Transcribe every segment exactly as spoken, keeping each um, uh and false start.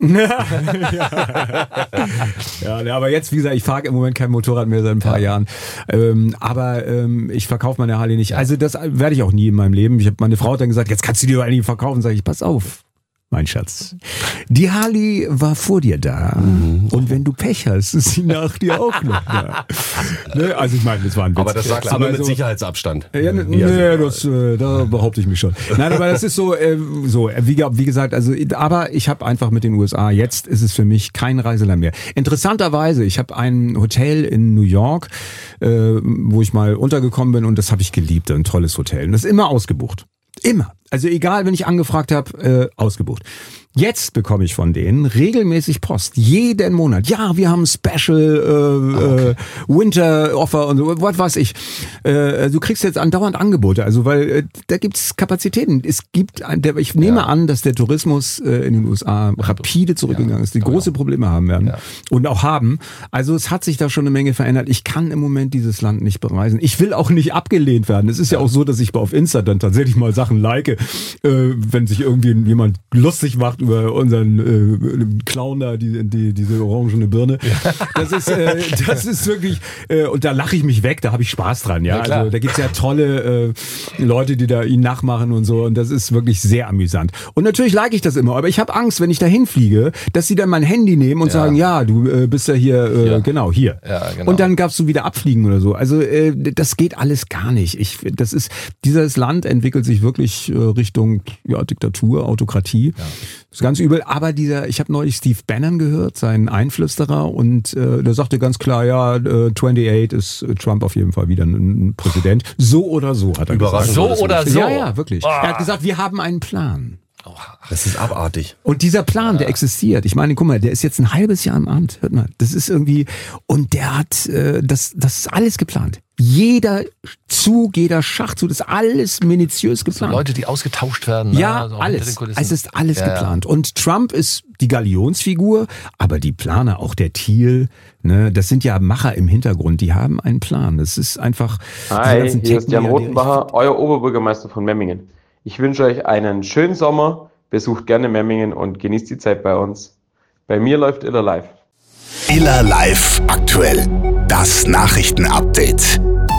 ja, ja, aber jetzt, wie gesagt, ich fahre im Moment kein Motorrad mehr seit ein paar ja. Jahren. Ähm, aber ähm, ich verkaufe meine Harley nicht. Also das werde ich auch nie in meinem Leben. Ich habe meine Frau hat dann gesagt, jetzt kannst du die doch eigentlich verkaufen. Sag ich, pass auf, mein Schatz. Die Harley war vor dir da. Mhm. Und wenn du Pech hast, ist sie nach dir auch noch da. Ne? Also ich meine, das war ein Witz. Aber das sagst du nur mit so, Sicherheitsabstand. Ja, ne, ne, das, äh, da behaupte ich mich schon. Nein, aber das ist so, äh, so wie, wie gesagt, also aber ich habe einfach mit den U S A, jetzt ist es für mich kein Reiseland mehr. Interessanterweise, ich habe ein Hotel in New York, äh, wo ich mal untergekommen bin und das habe ich geliebt, ein tolles Hotel. Und das ist immer ausgebucht. Immer. Also egal, wenn ich angefragt habe, äh, ausgebucht. Jetzt bekomme ich von denen regelmäßig Post. Jeden Monat. Ja, wir haben ein Special äh, okay. äh, Winter Offer und so, was weiß ich. Äh, du kriegst jetzt andauernd Angebote, also weil äh, da gibt's Kapazitäten. Es gibt, der, ich nehme ja. an, dass der Tourismus äh, in den U S A rapide zurückgegangen ja. ist, die große Probleme haben werden ja. und auch haben. Also es hat sich da schon eine Menge verändert. Ich kann im Moment dieses Land nicht bereisen. Ich will auch nicht abgelehnt werden. Es ist ja, ja auch so, dass ich auf Insta dann tatsächlich mal Sachen like, äh, wenn sich irgendwie jemand lustig macht über unseren äh, Clown da, die, die, diese orangene Birne. Ja. Das ist, äh, das ist wirklich, äh, und da lache ich mich weg, da habe ich Spaß dran. Ja, ja also da gibt's ja tolle äh, Leute, die da ihn nachmachen und so, und das ist wirklich sehr amüsant. Und natürlich like ich das immer, aber ich habe Angst, wenn ich da hinfliege, dass sie dann mein Handy nehmen und ja. sagen, ja, du äh, bist ja hier, äh, ja. genau, hier. Ja, genau. Und dann gab's du wieder abfliegen oder so. Also äh, das geht alles gar nicht. Ich, das ist, dieses Land entwickelt sich wirklich äh, Richtung ja, Diktatur, Autokratie. Ja. Das ist ganz übel, aber dieser, ich habe neulich Steve Bannon gehört, seinen Einflüsterer, und äh, der sagte ganz klar, ja, äh, achtundzwanzig ist Trump auf jeden Fall wieder ein, ein Präsident. So oder so, hat er gesagt. So oder so? Ja, ja, wirklich. Oh. Er hat gesagt, wir haben einen Plan. Das ist abartig. Und dieser Plan, der existiert. Ich meine, guck mal, der ist jetzt ein halbes Jahr im Amt. Hört mal, das ist irgendwie, und der hat, äh, das, das ist alles geplant. Jeder Zug, jeder Schachzug, das ist alles minutiös geplant. So Leute, die ausgetauscht werden. Ja, also alles. Es ist alles ja, geplant. Und Trump ist die Galionsfigur, aber die Planer, auch der Thiel, ne, das sind ja Macher im Hintergrund, die haben einen Plan. Das ist einfach... Hi, hier ist Jan Rotenbacher, euer Oberbürgermeister von Memmingen. Ich wünsche euch einen schönen Sommer, besucht gerne Memmingen und genießt die Zeit bei uns. Bei mir läuft Iller Live. Iller Live aktuell. Das Nachrichtenupdate.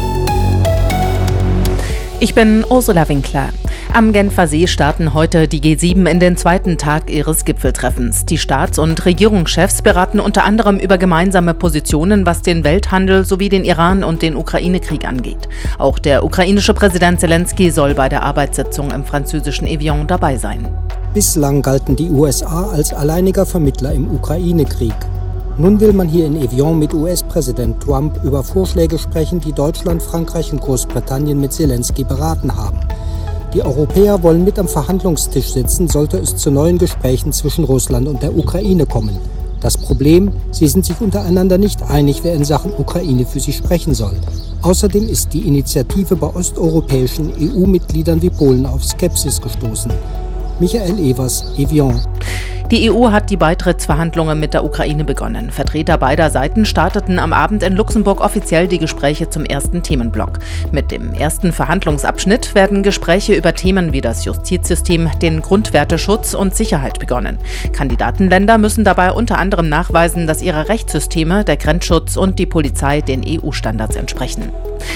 Ich bin Ursula Winkler. Am Genfer See starten heute die G sieben in den zweiten Tag ihres Gipfeltreffens. Die Staats- und Regierungschefs beraten unter anderem über gemeinsame Positionen, was den Welthandel sowie den Iran- und den Ukraine-Krieg angeht. Auch der ukrainische Präsident Zelensky soll bei der Arbeitssitzung im französischen Evian dabei sein. Bislang galten die U S A als alleiniger Vermittler im Ukraine-Krieg. Nun will man hier in Evian mit U S-Präsident Trump über Vorschläge sprechen, die Deutschland, Frankreich und Großbritannien mit Zelensky beraten haben. Die Europäer wollen mit am Verhandlungstisch sitzen, sollte es zu neuen Gesprächen zwischen Russland und der Ukraine kommen. Das Problem, sie sind sich untereinander nicht einig, wer in Sachen Ukraine für sie sprechen soll. Außerdem ist die Initiative bei osteuropäischen E U-Mitgliedern wie Polen auf Skepsis gestoßen. Michael Evers, Evian. Die E U hat die Beitrittsverhandlungen mit der Ukraine begonnen. Vertreter beider Seiten starteten am Abend in Luxemburg offiziell die Gespräche zum ersten Themenblock. Mit dem ersten Verhandlungsabschnitt werden Gespräche über Themen wie das Justizsystem, den Grundwerteschutz und Sicherheit begonnen. Kandidatenländer müssen dabei unter anderem nachweisen, dass ihre Rechtssysteme, der Grenzschutz und die Polizei den E U-Standards entsprechen.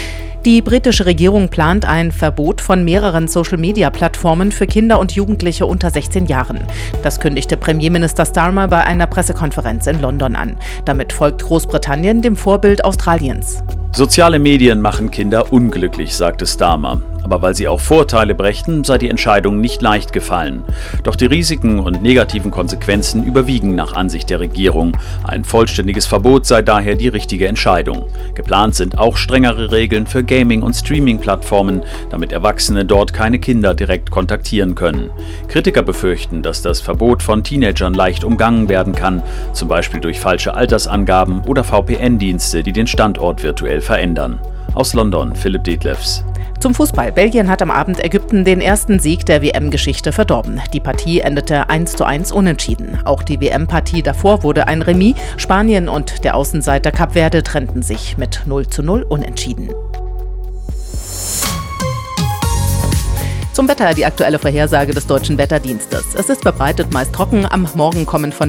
Die britische Regierung plant ein Verbot von mehreren Social-Media-Plattformen für Kinder und Jugendliche unter sechzehn Jahren. Das kündigte Premierminister Starmer bei einer Pressekonferenz in London an. Damit folgt Großbritannien dem Vorbild Australiens. Soziale Medien machen Kinder unglücklich, sagte Starmer. Aber weil sie auch Vorteile brächten, sei die Entscheidung nicht leicht gefallen. Doch die Risiken und negativen Konsequenzen überwiegen nach Ansicht der Regierung. Ein vollständiges Verbot sei daher die richtige Entscheidung. Geplant sind auch strengere Regeln für Gaming- und Streaming-Plattformen, damit Erwachsene dort keine Kinder direkt kontaktieren können. Kritiker befürchten, dass das Verbot von Teenagern leicht umgangen werden kann, zum Beispiel durch falsche Altersangaben oder V P N-Dienste, die den Standort virtuell verändern. Aus London, Philipp Detlefs. Zum Fußball. Belgien hat am Abend Ägypten den ersten Sieg der W M-Geschichte verdorben. Die Partie endete eins zu eins unentschieden. Auch die W M-Partie davor wurde ein Remis. Spanien und der Außenseiter Kap Verde trennten sich mit null zu null unentschieden. Zum Wetter die aktuelle Vorhersage des Deutschen Wetterdienstes. Es ist verbreitet meist trocken. Am Morgen kommen von